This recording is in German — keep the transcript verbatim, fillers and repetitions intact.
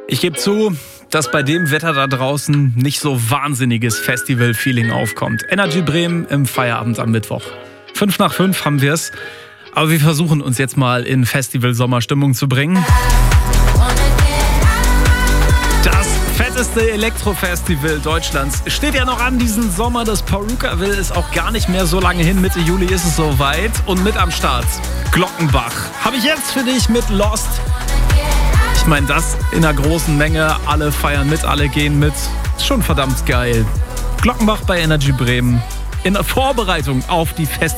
Ich gebe zu, dass bei dem Wetter da draußen nicht so wahnsinniges Festival-Feeling aufkommt. Energy Bremen im Feierabend am Mittwoch. Fünf nach fünf haben wir es. Aber wir versuchen uns jetzt mal in Festival-Sommerstimmung zu bringen. Das fetteste Elektrofestival Deutschlands steht ja noch an diesen Sommer. Das Perukaville ist auch gar nicht mehr so lange hin. Mitte Juli ist es soweit. Und mit am Start Glockenbach. Habe ich jetzt für dich mit Lost. Ich meine, das in einer großen Menge. Alle feiern mit, alle gehen mit. Ist schon verdammt geil. Glockenbach bei Energy Bremen. In der Vorbereitung auf die Festival.